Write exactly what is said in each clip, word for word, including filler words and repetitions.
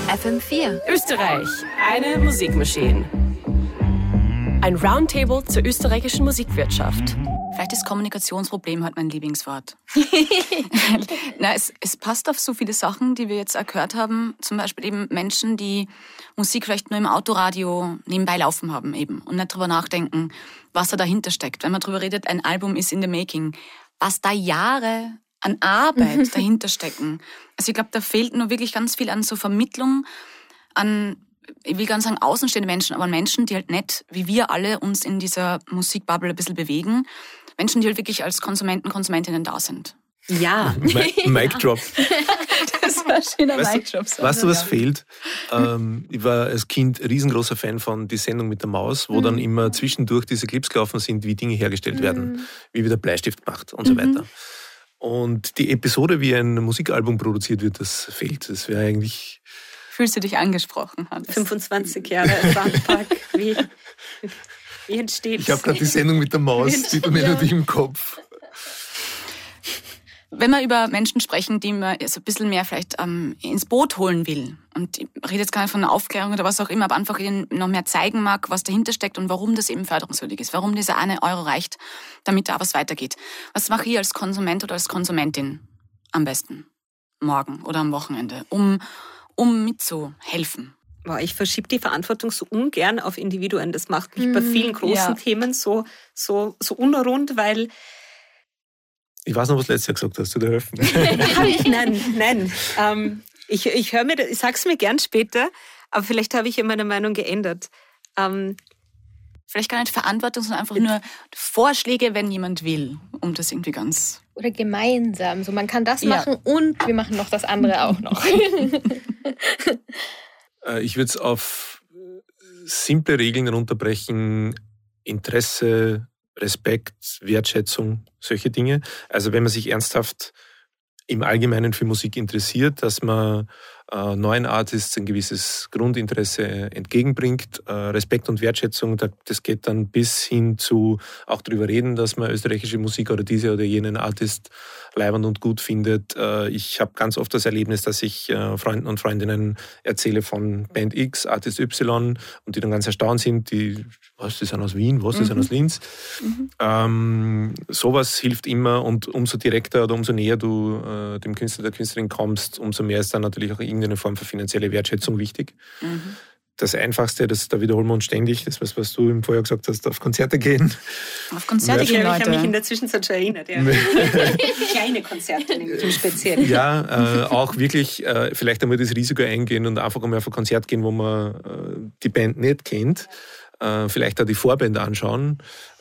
F M vier. Österreich, eine Musikmaschine. Ein Roundtable zur österreichischen Musikwirtschaft. Vielleicht ist Kommunikationsproblem halt mein Lieblingswort. Na, es, es passt auf so viele Sachen, die wir jetzt auch gehört haben. Zum Beispiel eben Menschen, die Musik vielleicht nur im Autoradio nebenbei laufen haben eben und nicht drüber nachdenken, was da dahinter steckt. Wenn man drüber redet, ein Album ist in the making, was da Jahre an Arbeit dahinter stecken. Also ich glaube, da fehlt nur wirklich ganz viel an so Vermittlung, an, ich will gar nicht sagen außenstehende Menschen, aber Menschen, die halt nicht, wie wir alle, uns in dieser Musikbubble ein bisschen bewegen. Menschen, die halt wirklich als Konsumenten, Konsumentinnen da sind. Ja. Mic Drop. Das war ein schöner Weißt Mic Drop. du, weißt du, was fehlt? Ähm, ich war als Kind riesengroßer Fan von Die Sendung mit der Maus, wo mhm. dann immer zwischendurch diese Clips gelaufen sind, wie Dinge hergestellt mhm. werden, wie wird der Bleistift gemacht und so weiter. Und die Episode, wie ein Musikalbum produziert wird, das fehlt. Das wäre eigentlich... Fühlst du dich angesprochen, Hannes? fünfundzwanzig Jahre Soundpack. Wie, wie entsteht Ich habe gerade die Sendung mit der Maus, die Melodie ja. im Kopf. Wenn wir über Menschen sprechen, die man so ein bisschen mehr vielleicht ähm, ins Boot holen will, und ich rede jetzt gar nicht von einer Aufklärung oder was auch immer, aber einfach ihnen noch mehr zeigen mag, was dahinter steckt und warum das eben förderungswürdig ist, warum dieser eine Euro reicht, damit da was weitergeht. Was mache ich als Konsument oder als Konsumentin am besten morgen oder am Wochenende, um, um mitzuhelfen? Boah, ich verschiebe die Verantwortung so ungern auf Individuen. Das macht mich mm, bei vielen großen ja. Themen so, so, so unrund, weil... Ich weiß noch, was du letztes Jahr gesagt hast, zu der helfen. ich, nein, nein. Ähm, ich ich höre mir, ich sag's mir gern später, aber vielleicht habe ich ja meine Meinung geändert. Ähm, vielleicht gar nicht Verantwortung, sondern einfach nur Vorschläge, wenn jemand will, um das irgendwie ganz... Oder gemeinsam. So, man kann das ja. machen und wir machen noch das andere auch noch. Ich würde es auf simple Regeln runterbrechen. Interesse, Respekt, Wertschätzung, solche Dinge. Also wenn man sich ernsthaft im Allgemeinen für Musik interessiert, dass man äh, neuen Artists ein gewisses Grundinteresse entgegenbringt, äh, Respekt und Wertschätzung, das geht dann bis hin zu auch darüber reden, dass man österreichische Musik oder diese oder jenen Artist leibend und gut findet. Äh, ich habe ganz oft das Erlebnis, dass ich äh, Freunden und Freundinnen erzähle von Band X, Artist Y und die dann ganz erstaunt sind, die, was, die sind aus Wien, was, die mhm. sind aus Linz. Mhm. Ähm, sowas hilft immer und umso direkter oder umso näher du äh, dem Künstler, der Künstlerin kommst, umso mehr ist dann natürlich auch irgendeine Form von finanzielle Wertschätzung wichtig. Mhm. Das Einfachste, das, da wiederholen wir uns ständig, das was, was du im Vorjahr gesagt hast, auf Konzerte gehen. Auf Konzerte gehen, Leute. Ich habe mich in der Zwischenzeit schon erinnert. Ja. Kleine Konzerte im Speziellen. Ja, äh, auch wirklich äh, vielleicht einmal das Risiko eingehen und einfach einmal auf ein Konzert gehen, wo man äh, die Band nicht kennt. Äh, vielleicht auch die Vorband anschauen.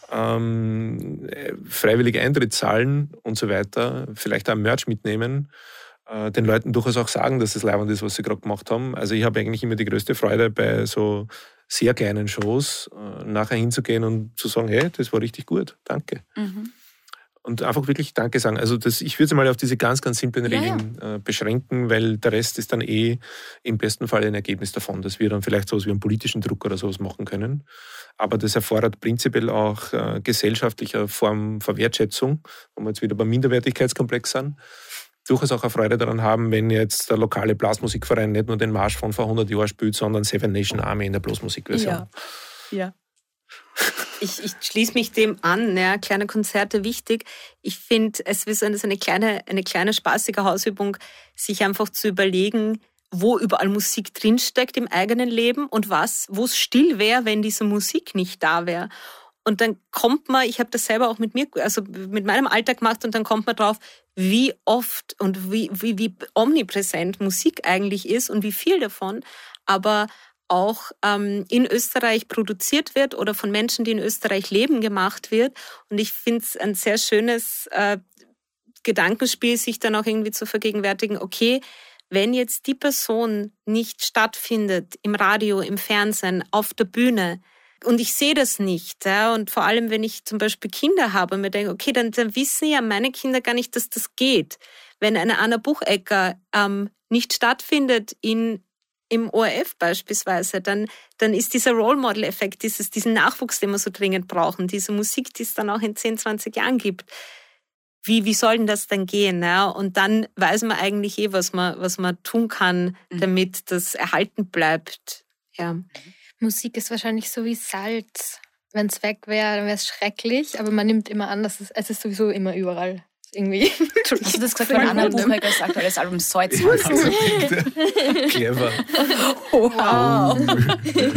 Ähm, freiwillige Eintritt zahlen und so weiter. Vielleicht auch Merch mitnehmen. Den Leuten durchaus auch sagen, dass das leibend ist, was sie gerade gemacht haben. Also ich habe eigentlich immer die größte Freude, bei so sehr kleinen Shows äh, nachher hinzugehen und zu sagen, hey, das war richtig gut, danke. Mhm. Und einfach wirklich Danke sagen. Also das, ich würde es mal auf diese ganz, ganz simplen ja, Regeln ja. Äh, beschränken, weil der Rest ist dann eh im besten Fall ein Ergebnis davon, dass wir dann vielleicht sowas wie einen politischen Druck oder sowas machen können. Aber das erfordert prinzipiell auch äh, gesellschaftlicher Form von Wertschätzung, wo wir jetzt wieder beim Minderwertigkeitskomplex sind. Durchaus auch eine Freude daran haben, wenn jetzt der lokale Blasmusikverein nicht nur den Marsch von vor hundert Jahren spielt, sondern Seven Nation Army in der Blasmusikversion. Ja. ja. Ich, ich schließe mich dem an, ja, kleine Konzerte wichtig. Ich finde, es ist eine kleine, eine kleine spaßige Hausübung, sich einfach zu überlegen, wo überall Musik drinsteckt im eigenen Leben und was, wo es still wäre, wenn diese Musik nicht da wäre. Und dann kommt man, ich habe das selber auch mit mir, also mit meinem Alltag gemacht und dann kommt man drauf, wie oft und wie, wie, wie omnipräsent Musik eigentlich ist und wie viel davon aber auch ähm, in Österreich produziert wird oder von Menschen, die in Österreich leben, gemacht wird. Und ich finde es ein sehr schönes äh, Gedankenspiel, sich dann auch irgendwie zu vergegenwärtigen, okay, wenn jetzt die Person nicht stattfindet im Radio, im Fernsehen, auf der Bühne, und ich sehe das nicht. Ja, und vor allem, wenn ich zum Beispiel Kinder habe und mir denke, okay, dann, dann wissen ja meine Kinder gar nicht, dass das geht. Wenn eine Anna Buchecker ähm, nicht stattfindet in, im O R F beispielsweise, dann, dann ist dieser Role-Model-Effekt, dieses, diesen Nachwuchs, den wir so dringend brauchen, diese Musik, die es dann auch in zehn, zwanzig Jahren gibt, wie, wie soll denn das denn gehen? Ja? Und dann weiß man eigentlich eh, was man, was man tun kann, damit das erhalten bleibt. Ja. Musik ist wahrscheinlich so wie Salz. Wenn es weg wäre, dann wäre es schrecklich, aber man nimmt immer an, dass es, es ist sowieso immer überall. Irgendwie. Hast du das gesagt, wenn Anna Buchregers aktuelles Album Salz Clever. Wow.